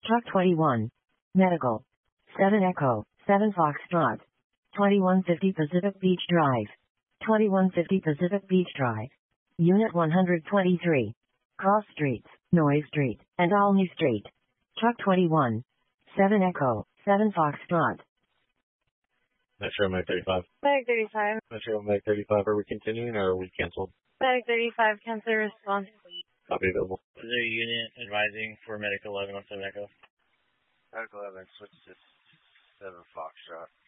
Truck 21. Medical. 7 Echo, 7 Foxtrot. 2150 Pacific Beach Drive. 2150 Pacific Beach Drive. Unit 123. Cross Streets, Noise Street, and Alney Street. Truck 21. 7 Echo, 7 Foxtrot. Metro Mag 35. Mag 35. Metro Mag 35, are we continuing or are we canceled? Mag 35, cancel response. Copy available. Is there a unit advising for Medical 11 on 7 Echo? Medical 11, switch to 7 Foxtrot.